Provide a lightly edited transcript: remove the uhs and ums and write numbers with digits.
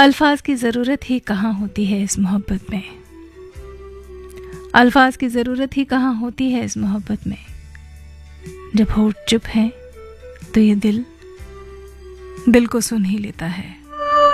अल्फाज की ज़रूरत ही कहाँ होती है इस मोहब्बत में, अल्फाज की ज़रूरत ही कहाँ होती है इस मोहब्बत में। जब होठ चुप है तो ये दिल को सुन ही लेता है।